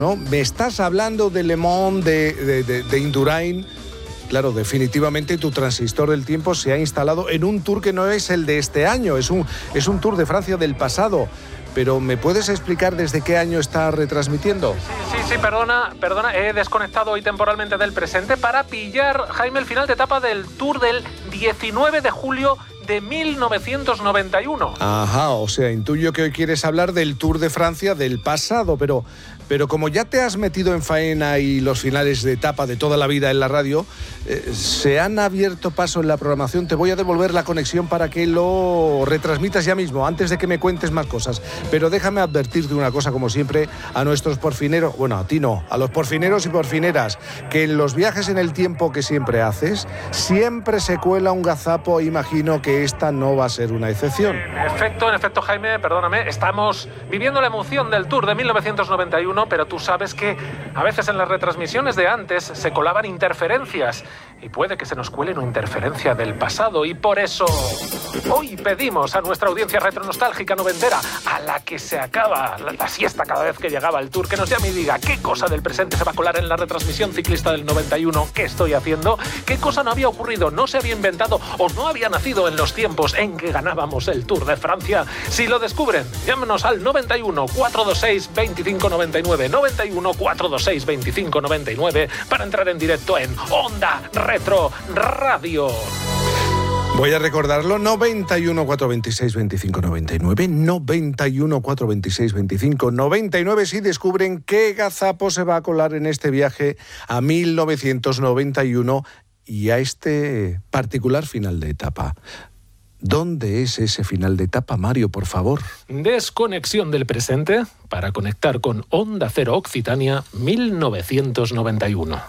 ¿no? Me estás hablando de Le Mans, de Indurain. Claro, definitivamente tu transistor del tiempo se ha instalado en un tour que no es el de este año, es un Tour de Francia del pasado. Pero ¿me puedes explicar desde qué año está retransmitiendo? Sí, perdona, he desconectado hoy temporalmente del presente para pillar, Jaime, el final de etapa del Tour del 19 de julio de 1991. Ajá, o sea, intuyo que hoy quieres hablar del Tour de Francia del pasado, pero como ya te has metido en faena y los finales de etapa de toda la vida en la radio, se han abierto paso en la programación. Te voy a devolver la conexión para que lo retransmitas ya mismo, antes de que me cuentes más cosas. Pero déjame advertirte una cosa, como siempre, a nuestros porfineros, bueno, a ti no, a los porfineros y porfineras, que en los viajes en el tiempo que siempre haces, siempre se cuela un gazapo. Imagino que esta no va a ser una excepción. En efecto, Jaime, perdóname, estamos viviendo la emoción del Tour de 1991, pero tú sabes que a veces en las retransmisiones de antes se colaban interferencias y puede que se nos cuele una interferencia del pasado, y por eso hoy pedimos a nuestra audiencia retronostálgica noventera, a la que se acaba la siesta cada vez que llegaba el Tour, que nos llame y diga qué cosa del presente se va a colar en la retransmisión ciclista del 91, qué estoy haciendo, qué cosa no había ocurrido, no se había inventado o no había nacido en los tiempos en que ganábamos el Tour de Francia. Si lo descubren, llámenos al 91 426 2599, 91 426 2599 para entrar en directo en Onda Retro Radio. Voy a recordarlo, 91 426 2599, 91 426 2599, si descubren qué gazapo se va a colar en este viaje a 1991 y a este particular final de etapa. ¿Dónde es ese final de etapa, Mario, por favor? Desconexión del presente para conectar con Onda Cero Occitania 1991.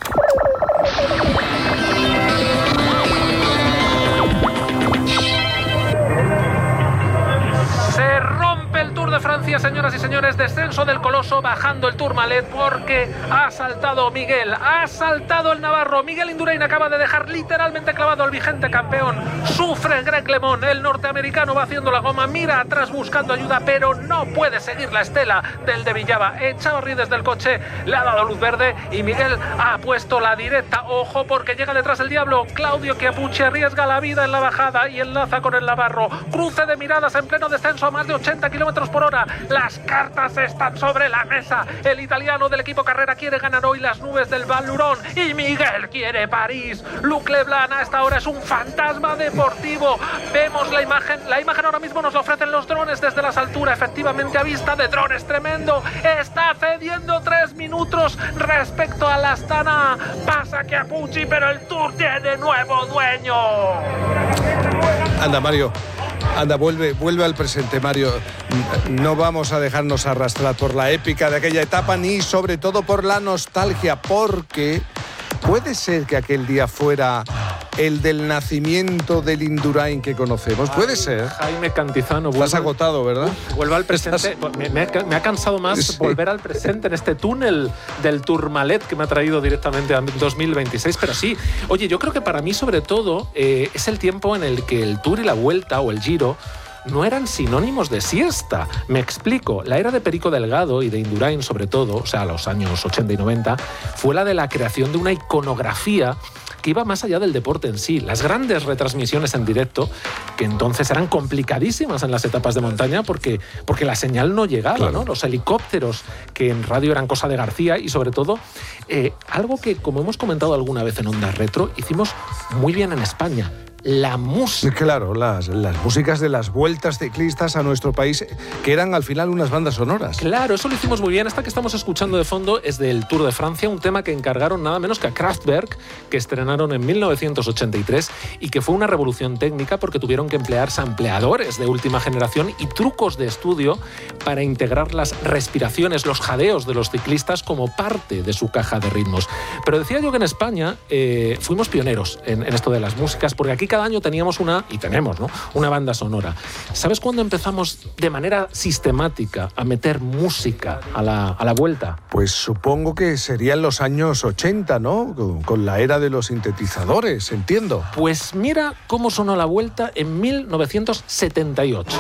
De Francia, señoras y señores, descenso del Coloso, bajando el Tourmalet porque ha saltado Miguel, ha saltado el navarro. Miguel Indurain acaba de dejar literalmente clavado al vigente campeón. Sufre Greg LeMond, el norteamericano va haciendo la goma, mira atrás buscando ayuda, pero no puede seguir la estela del de Villava. Echavarri desde el coche le ha dado luz verde y Miguel ha puesto la directa. Ojo, porque llega detrás el diablo. Claudio Chiappucci arriesga la vida en la bajada y enlaza con el navarro. Cruce de miradas en pleno descenso a más de 80 kilómetros por hora. Las cartas están sobre la mesa. El italiano del equipo Carrera quiere ganar hoy las nubes del Val Thorens y Miguel quiere París. Luc Leblanc a esta hora es un fantasma deportivo. Vemos la imagen ahora mismo nos la ofrecen los drones desde las alturas. Efectivamente, a vista de drones, tremendo. Está cediendo 3 minutos respecto a la Astana. Pasa Chiappucci, pero el Tour tiene nuevo dueño. Anda, Mario. Anda, vuelve al presente, Mario. No vamos a dejarnos arrastrar por la épica de aquella etapa, ni sobre todo por la nostalgia, porque puede ser que aquel día fuera el del nacimiento del Indurain que conocemos. Puede ser. Jaime Cantizano. Estás agotado, ¿verdad? Vuelvo al presente. Me ha cansado más volver al presente en este túnel del Tourmalet que me ha traído directamente a 2026. Pero sí, oye, yo creo que para mí sobre todo es el tiempo en el que el Tour y la Vuelta o el Giro no eran sinónimos de siesta. Me explico. La era de Perico Delgado y de Indurain, sobre todo, o sea, los años 80 y 90, fue la de la creación de una iconografía que iba más allá del deporte en sí. Las grandes retransmisiones en directo, que entonces eran complicadísimas en las etapas de montaña porque la señal no llegaba, claro, ¿no? Los helicópteros, que en radio eran cosa de García, y sobre todo, algo que, como hemos comentado alguna vez en Onda Retro, hicimos muy bien en España: la música. Claro, las músicas de las vueltas ciclistas a nuestro país, que eran al final unas bandas sonoras. Claro, eso lo hicimos muy bien. Esta que estamos escuchando de fondo es del Tour de Francia, un tema que encargaron nada menos que a Kraftwerk, que estrenaron en 1983 y que fue una revolución técnica porque tuvieron que emplear sampleadores de última generación y trucos de estudio para integrar las respiraciones, los jadeos de los ciclistas como parte de su caja de ritmos. Pero decía yo que en España fuimos pioneros en esto de las músicas, porque aquí cada año teníamos tenemos, ¿no?, una banda sonora. ¿Sabes cuándo empezamos de manera sistemática a meter música a la Vuelta? Pues supongo que serían los años 80, ¿no? Con la era de los sintetizadores, entiendo. Pues mira cómo sonó la Vuelta en 1978.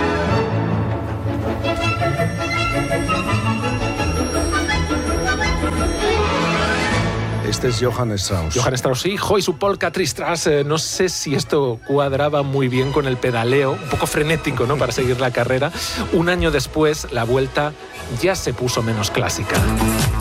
Este es Johann Strauss. Johann Strauss, hijo, y su polka tristras. No sé si esto cuadraba muy bien con el pedaleo, un poco frenético, ¿no?, para seguir la carrera. Un año después, la Vuelta ya se puso menos clásica.